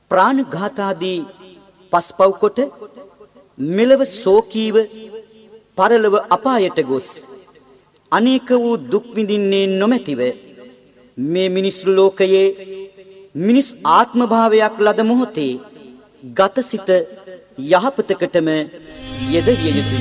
ප්‍රාණඝාතාදී පස්පව් කොට මෙලව සෝකීව පරලොව අපායට ගොස් අනේක වූ දුක් විඳින්නේ නොමැතිව මේ මිනිස් ලෝකයේ මිනිස් ආත්ම භාවයක් ලද මොහොතේ ගතසිත යහපතකටම යෙදිය යුතුය.